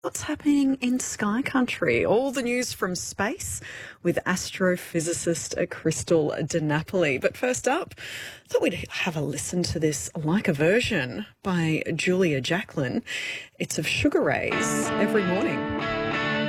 What's happening in Sky Country? All the news from space with astrophysicist Crystal DiNapoli. But first up, I thought we'd have a listen to this Leica version by Julia Jacklin. It's of Sugar Rays every morning.